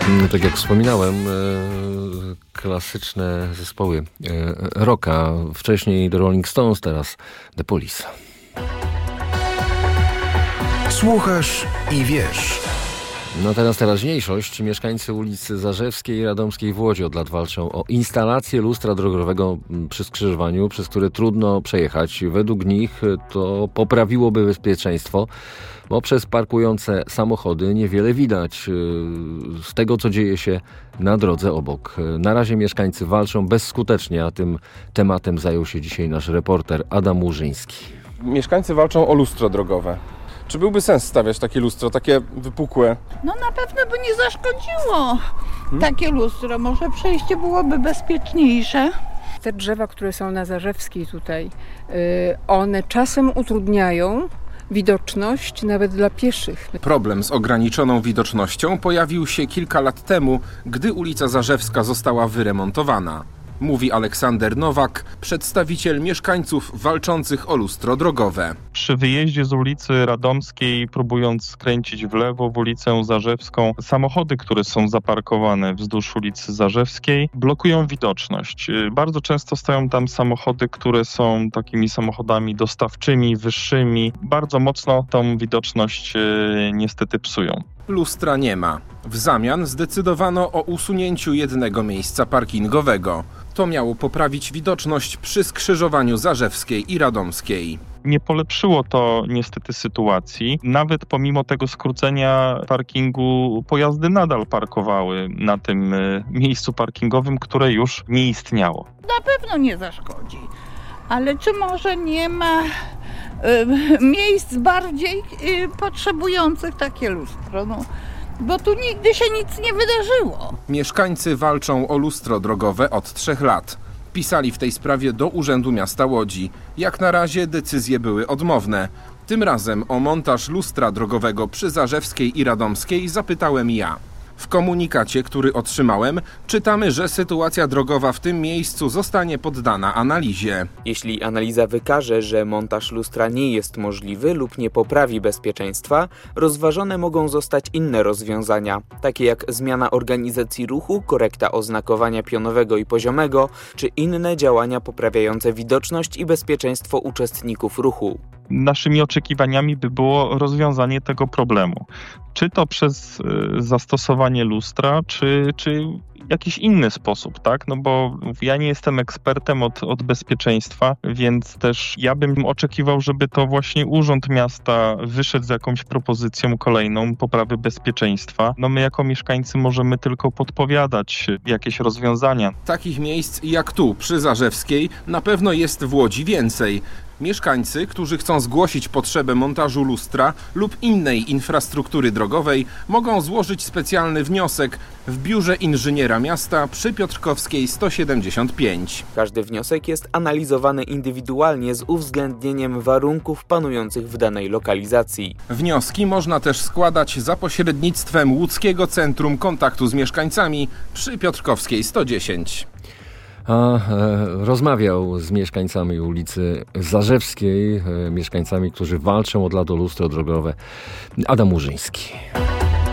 Tak jak wspominałem, klasyczne zespoły rocka, wcześniej The Rolling Stones, teraz The Police. Słuchasz i wiesz. No teraz teraźniejszość. Mieszkańcy ulicy Zarzewskiej i Radomskiej w Łodzi od lat walczą o instalację lustra drogowego przy skrzyżowaniu, przez które trudno przejechać. Według nich to poprawiłoby bezpieczeństwo, bo przez parkujące samochody niewiele widać z tego, co dzieje się na drodze obok. Na razie mieszkańcy walczą bezskutecznie, a tym tematem zajął się dzisiaj nasz reporter Adam Łużyński. Mieszkańcy walczą o lustro drogowe. Czy byłby sens stawiać takie lustro, takie wypukłe? No na pewno by nie zaszkodziło takie lustro. Może przejście byłoby bezpieczniejsze. Te drzewa, które są na Zarzewskiej tutaj, one czasem utrudniają widoczność nawet dla pieszych. Problem z ograniczoną widocznością pojawił się kilka lat temu, gdy ulica Zarzewska została wyremontowana. Mówi Aleksander Nowak, przedstawiciel mieszkańców walczących o lustro drogowe. Przy wyjeździe z ulicy Radomskiej, próbując skręcić w lewo w ulicę Zarzewską, samochody, które są zaparkowane wzdłuż ulicy Zarzewskiej, blokują widoczność. Bardzo często stoją tam samochody, które są takimi samochodami dostawczymi, wyższymi. Bardzo mocno tą widoczność niestety psują. Lustra nie ma. W zamian zdecydowano o usunięciu jednego miejsca parkingowego. To miało poprawić widoczność przy skrzyżowaniu Zarzewskiej i Radomskiej. Nie polepszyło to niestety sytuacji. Nawet pomimo tego skrócenia parkingu pojazdy nadal parkowały na tym miejscu parkingowym, które już nie istniało. Na pewno nie zaszkodzi. Ale czy może nie ma miejsc bardziej potrzebujących takie lustro? No, bo tu nigdy się nic nie wydarzyło. Mieszkańcy walczą o lustro drogowe od 3 lat. Pisali w tej sprawie do Urzędu Miasta Łodzi. Jak na razie decyzje były odmowne. Tym razem o montaż lustra drogowego przy Zarzewskiej i Radomskiej zapytałem ja. W komunikacie, który otrzymałem, czytamy, że sytuacja drogowa w tym miejscu zostanie poddana analizie. Jeśli analiza wykaże, że montaż lustra nie jest możliwy lub nie poprawi bezpieczeństwa, rozważone mogą zostać inne rozwiązania, takie jak zmiana organizacji ruchu, korekta oznakowania pionowego i poziomego, czy inne działania poprawiające widoczność i bezpieczeństwo uczestników ruchu. Naszymi oczekiwaniami by było rozwiązanie tego problemu. Czy to przez zastosowanie lustra, czy jakiś inny sposób, tak? No bo ja nie jestem ekspertem od bezpieczeństwa, więc też ja bym oczekiwał, żeby to właśnie Urząd Miasta wyszedł z jakąś propozycją kolejną poprawy bezpieczeństwa. No my jako mieszkańcy możemy tylko podpowiadać jakieś rozwiązania. Takich miejsc jak tu, przy Zarzewskiej, na pewno jest w Łodzi więcej. Mieszkańcy, którzy chcą zgłosić potrzebę montażu lustra lub innej infrastruktury drogowej, mogą złożyć specjalny wniosek w Biurze Inżyniera Miasta przy Piotrkowskiej 175. Każdy wniosek jest analizowany indywidualnie z uwzględnieniem warunków panujących w danej lokalizacji. Wnioski można też składać za pośrednictwem Łódzkiego Centrum Kontaktu z Mieszkańcami przy Piotrkowskiej 110. Rozmawiał z mieszkańcami ulicy Zarzewskiej, mieszkańcami, którzy walczą od lat o lustro drogowe, Adam Łużyński.